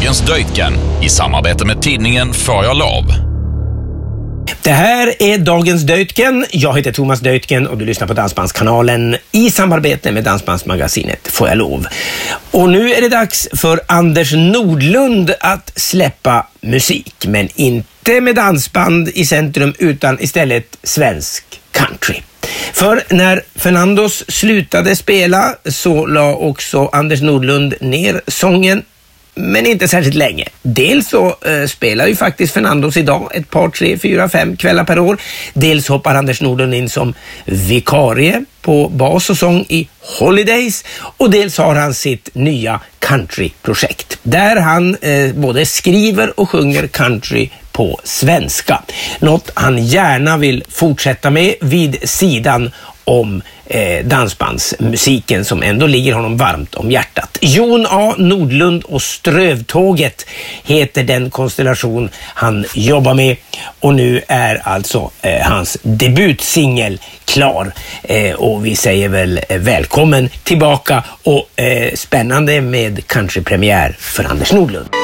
Dagens Deutgen i samarbete med tidningen Får jag lov. Det här är Dagens Deutgen. Jag heter Thomas Deutgen och du lyssnar på Dansbandskanalen i samarbete med Dansbandsmagasinet Får jag lov. Och nu är det dags för Anders Nordlund att släppa musik, men inte med dansband i centrum utan istället svensk country. För när Fernandos slutade spela så la också Anders Nordlund ner sången, men inte särskilt länge. Dels så spelar ju faktiskt Fernandos idag ett par, 3, 4, 5 kvällar per år. Dels hoppar Anders Nordlund in som vikarie på bas och sång i Holidays. Och dels har han sitt nya countryprojekt där han både skriver och sjunger country på svenska. Något han gärna vill fortsätta med vid sidan om dansbandsmusiken som ändå ligger honom varmt om hjärtat. Jon A. Nordlund och Strövtåget heter den konstellation han jobbar med, och nu är alltså hans debutsingel klar, och vi säger väl välkommen tillbaka och spännande med countrypremiär för Anders Nordlund.